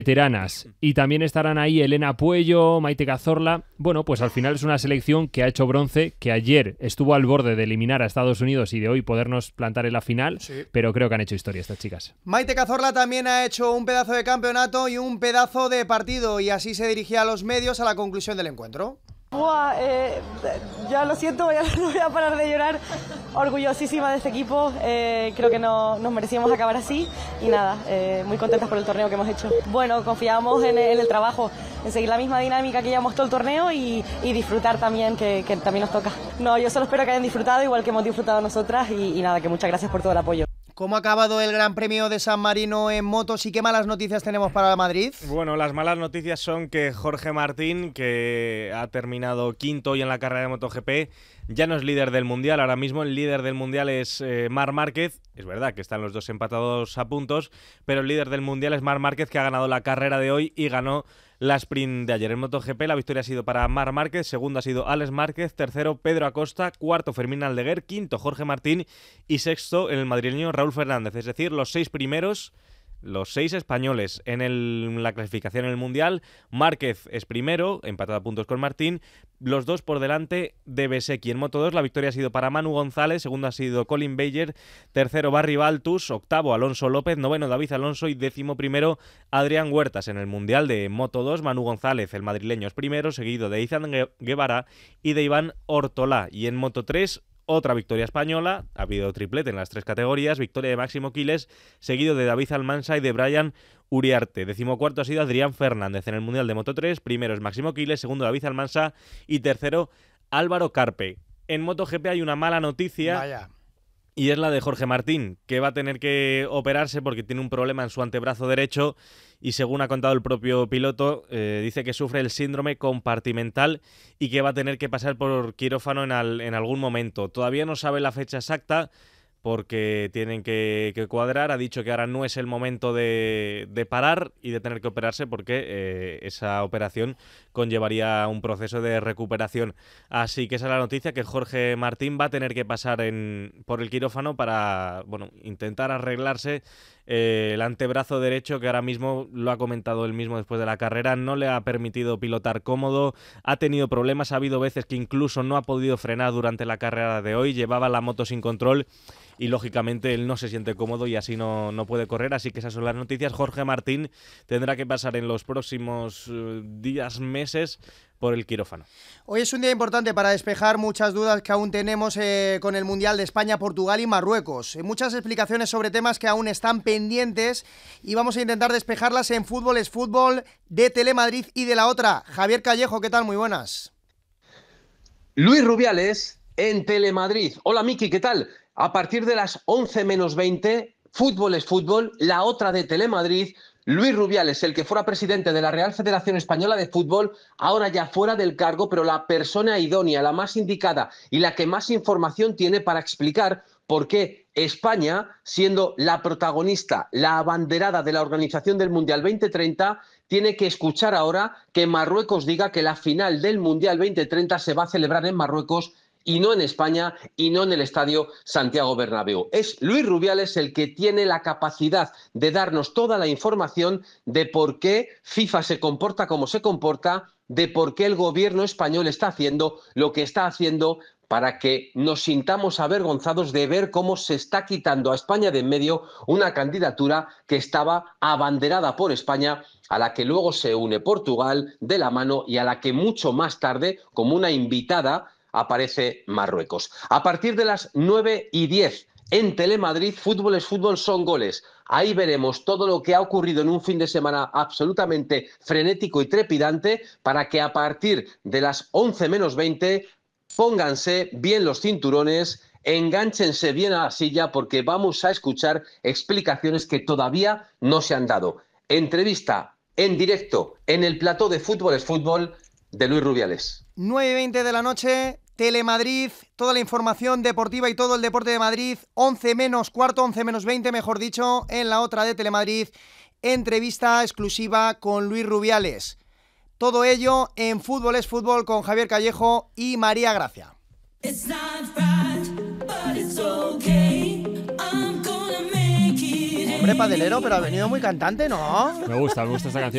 veteranas. Y también estarán ahí Elena Puello, Maite Cazorla. Bueno, pues al final es una selección que ha hecho bronce, que ayer estuvo al borde de eliminar a Estados Unidos y de hoy podernos plantar en la final, sí. Pero creo que han hecho historia estas chicas. Maite Cazorla también ha hecho un pedazo de campeonato y un pedazo de partido, y así se dirigía a los medios a la conclusión del encuentro. Buah, ya lo siento, no voy a parar de llorar. Orgullosísima de este equipo, creo que nos merecíamos acabar así y nada, muy contentas por el torneo que hemos hecho. Bueno, confiamos en el trabajo, en seguir la misma dinámica que llevamos todo el torneo y disfrutar también, que también nos toca. No, yo solo espero que hayan disfrutado igual que hemos disfrutado nosotras y nada, que muchas gracias por todo el apoyo. ¿Cómo ha acabado el Gran Premio de San Marino en motos y qué malas noticias tenemos para Madrid? Bueno, las malas noticias son que Jorge Martín, que ha terminado quinto hoy en la carrera de MotoGP, ya no es líder del Mundial. Ahora mismo el líder del Mundial es Marc Márquez. Es verdad que están los dos empatados a puntos, pero el líder del Mundial es Marc Márquez, que ha ganado la carrera de hoy y ganó la sprint de ayer. En MotoGP la victoria ha sido para Marc Márquez, segundo ha sido Alex Márquez, tercero Pedro Acosta, cuarto Fermín Aldeguer, quinto Jorge Martín y sexto el madrileño Raúl Fernández. Es decir, los 6 primeros, los 6 españoles en la clasificación en el Mundial. Márquez es primero, empatado a puntos con Martín, los dos por delante de Besekki. En Moto2 la victoria ha sido para Manu González, segundo ha sido Colin Bayer, tercero Barry Baltus, octavo Alonso López, noveno David Alonso y décimo primero Adrián Huertas. En el Mundial de Moto2, Manu González, el madrileño, es primero, seguido de Izan Guevara y de Iván Ortolá. Y en Moto3, otra victoria española, ha habido triplete en las 3 categorías, victoria de Máximo Quiles, seguido de David Almansa y de Brian Uriarte. Decimocuarto ha sido Adrián Fernández en el Mundial de Moto3, primero es Máximo Quiles, segundo David Almansa y tercero Álvaro Carpe. En MotoGP hay una mala noticia. Vaya. Y es la de Jorge Martín, que va a tener que operarse porque tiene un problema en su antebrazo derecho y, según ha contado el propio piloto, dice que sufre el síndrome compartimental y que va a tener que pasar por quirófano en algún momento. Todavía no sabe la fecha exacta porque tienen que cuadrar. Ha dicho que ahora no es el momento de parar y de tener que operarse porque esa operación conllevaría un proceso de recuperación. Así que esa es la noticia, que Jorge Martín va a tener que pasar por el quirófano para intentar arreglarse el antebrazo derecho, que ahora mismo, lo ha comentado él mismo después de la carrera, no le ha permitido pilotar cómodo, ha tenido problemas, ha habido veces que incluso no ha podido frenar durante la carrera de hoy, llevaba la moto sin control y lógicamente él no se siente cómodo y así no puede correr. Así que esas son las noticias. Jorge Martín tendrá que pasar en los próximos días, meses, por el quirófano. Hoy es un día importante para despejar muchas dudas que aún tenemos con el Mundial de España, Portugal y Marruecos. Muchas explicaciones sobre temas que aún están pendientes y vamos a intentar despejarlas en Fútbol es Fútbol de Telemadrid y de la otra. Javier Callejo, ¿qué tal? Muy buenas. Luis Rubiales en Telemadrid. Hola Miki, ¿qué tal? A partir de las 11 menos 20, Fútbol es Fútbol, la otra de Telemadrid. Luis Rubiales, el que fuera presidente de la Real Federación Española de Fútbol, ahora ya fuera del cargo, pero la persona idónea, la más indicada y la que más información tiene para explicar por qué España, siendo la protagonista, la abanderada de la organización del Mundial 2030, tiene que escuchar ahora que Marruecos diga que la final del Mundial 2030 se va a celebrar en Marruecos y no en España y no en el Estadio Santiago Bernabéu. Es Luis Rubiales el que tiene la capacidad de darnos toda la información de por qué FIFA se comporta como se comporta, de por qué el gobierno español está haciendo lo que está haciendo, para que nos sintamos avergonzados de ver cómo se está quitando a España de en medio una candidatura que estaba abanderada por España, a la que luego se une Portugal de la mano y a la que mucho más tarde, como una invitada, aparece Marruecos. A partir de las 9:10 en Telemadrid, Fútbol es Fútbol, son goles. Ahí veremos todo lo que ha ocurrido en un fin de semana absolutamente frenético y trepidante, para que a partir de las 11 menos 20 pónganse bien los cinturones, engánchense bien a la silla, porque vamos a escuchar explicaciones que todavía no se han dado. Entrevista en directo en el plató de Fútbol es Fútbol de Luis Rubiales. 9:20 de la noche, Telemadrid, toda la información deportiva y todo el deporte de Madrid, 11 menos cuarto, 11 menos 20, mejor dicho, en la otra de Telemadrid, entrevista exclusiva con Luis Rubiales. Todo ello en Fútbol es Fútbol con Javier Callejo y María Gracia. Hombre, padelero, pero ha venido muy cantante, ¿no? Me gusta esta canción.